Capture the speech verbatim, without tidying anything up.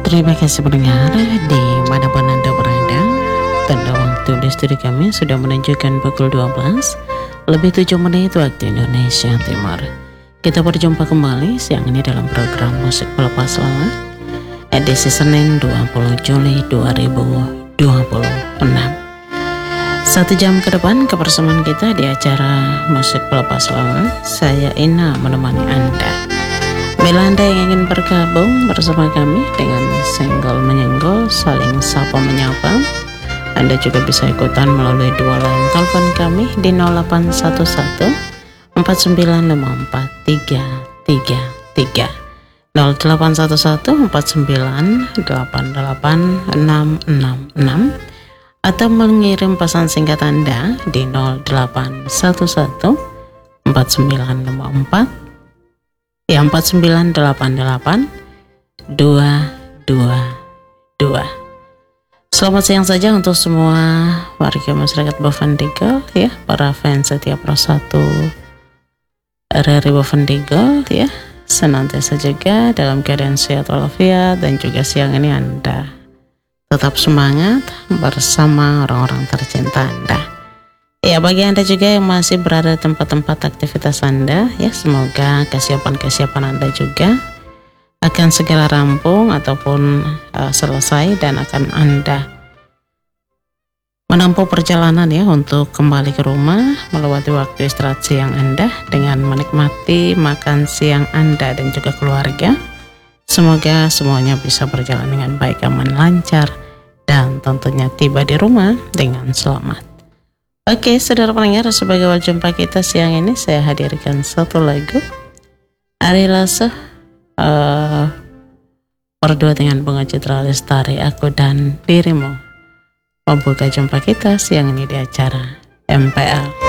Terima kasih pendengar dimanapun Anda berada. Tanda waktu di studio kami sudah menunjukkan pukul dua belas lebih tujuh menit waktu Indonesia Timur. Kita berjumpa kembali siang ini dalam program Musik Pelepas Lelah edisi Senin dua puluh Juli dua ribu dua puluh enam. Satu jam ke depan kebersamaan kita di acara Musik Pelepas Lelah. Saya Ina menemani Anda. Bila Anda yang ingin bergabung bersama kami dengan senggol menyenggol, saling sapa menyapa, Anda juga bisa ikutan melalui dua line telepon kami di nol delapan satu satu empat sembilan lima empat tiga tiga tiga, nol delapan satu satu empat sembilan delapan delapan enam enam enam, atau mengirim pesan singkat Anda di nol delapan satu satu empat sembilan lima empat ya empat sembilan delapan delapan dua dua dua. Selamat siang saja untuk semua warga masyarakat Bovendigul ya, para fans setiap Pro satu R R I Bovendigul ya, senantiasa juga dalam keadaan sehat walafiat, dan juga siang ini Anda tetap semangat bersama orang-orang tercinta Anda. Ya, bagi Anda juga yang masih berada di tempat-tempat aktivitas Anda, ya semoga kesiapan-kesiapan Anda juga akan segera rampung ataupun uh, selesai, dan akan Anda menempuh perjalanan ya untuk kembali ke rumah, melewati waktu istirahat siang Anda dengan menikmati makan siang Anda dan juga keluarga. Semoga semuanya bisa berjalan dengan baik, aman, lancar, dan tentunya tiba di rumah dengan selamat. Oke, saudara pendengar, sebagai awal jumpa kita siang ini, saya hadirkan satu lagu Ari Lasso uh, berdua dengan Bunga Citra Lestari, Aku dan Dirimu, membuka jumpa kita siang ini di acara M P L.